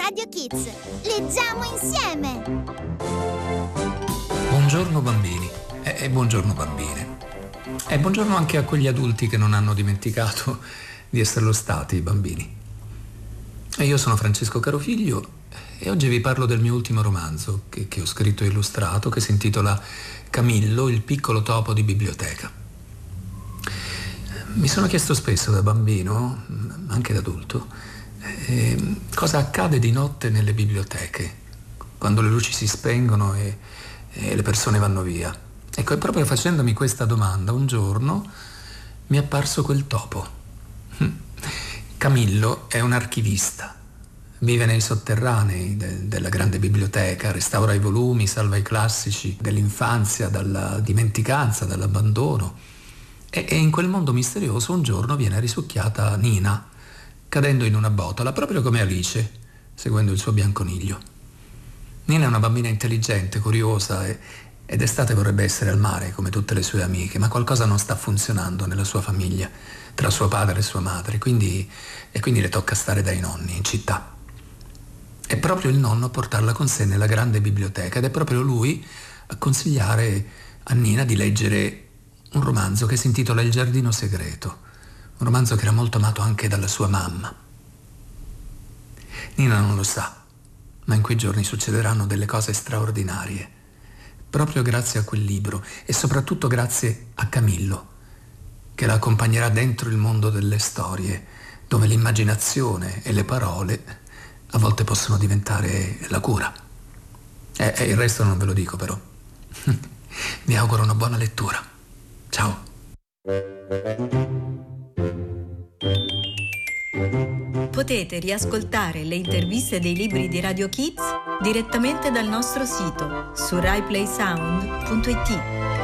Radio Kids. Leggiamo insieme! Buongiorno bambini e buongiorno bambine. E buongiorno anche a quegli adulti che non hanno dimenticato di esserlo stati, bambini. E io sono Francesco Carofiglio e oggi vi parlo del mio ultimo romanzo che ho scritto e illustrato, che si intitola Camillo, il piccolo topo di biblioteca. Mi sono chiesto spesso da bambino, anche da adulto, cosa accade di notte nelle biblioteche, quando le luci si spengono e le persone vanno via. Ecco, e proprio facendomi questa domanda, un giorno mi è apparso quel topo. Camillo è un archivista. Vive nei sotterranei della grande biblioteca, restaura i volumi, salva i classici dell'infanzia dalla dimenticanza, dall'abbandono. E in quel mondo misterioso un giorno viene risucchiata Nina, cadendo in una botola, proprio come Alice, seguendo il suo bianconiglio. Nina è una bambina intelligente, curiosa ed estate vorrebbe essere al mare come tutte le sue amiche, ma qualcosa non sta funzionando nella sua famiglia, tra suo padre e sua madre, quindi le tocca stare dai nonni in città. È proprio il nonno a portarla con sé nella grande biblioteca ed è proprio lui a consigliare a Nina di leggere un romanzo che si intitola Il giardino segreto, un romanzo che era molto amato anche dalla sua mamma. Nina non lo sa, ma in quei giorni succederanno delle cose straordinarie, proprio grazie a quel libro e soprattutto grazie a Camillo, che la accompagnerà dentro il mondo delle storie, dove l'immaginazione e le parole a volte possono diventare la cura. E il resto non ve lo dico però. Vi auguro una buona lettura. Ciao. Potete riascoltare le interviste dei libri di Radio Kids direttamente dal nostro sito su RaiPlaySound.it.